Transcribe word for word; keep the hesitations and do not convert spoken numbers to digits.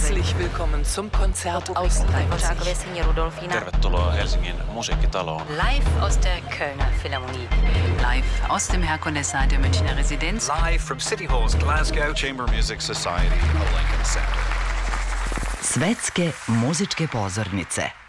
Herzlich willkommen zum Konzert aus Leipzig. Tervetuloa Helsingin musiikkitaloon. Live aus der Kölner Philharmonie. Live aus dem Herkulessaal der Münchner Residenz. Live from City Hall's Glasgow Chamber Music Society of Lincoln Center. Svetske muzičke pozornice.